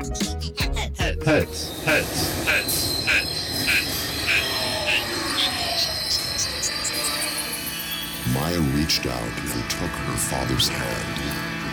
Maya reached out and took her father's hand.